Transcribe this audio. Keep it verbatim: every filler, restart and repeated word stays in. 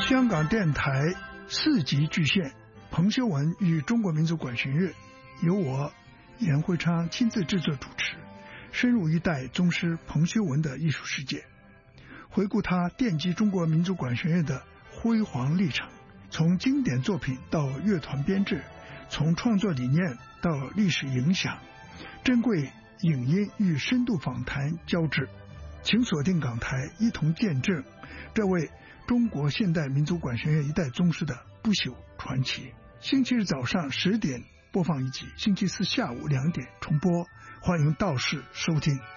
香港电台四级巨献彭修文与中国民族管弦乐，由我严慧昌亲自制作主持，深入一代宗师彭修文的艺术世界，回顾他奠基中国民族管弦乐的辉煌历程，从经典作品到乐团编制，从创作理念到历史影响，珍贵影音与深度访谈交织。请锁定港台，一同见证这位中国现代民族管弦乐一代宗师的不朽传奇。星期日早上十点播放一集，星期四下午两点重播，欢迎到市收听。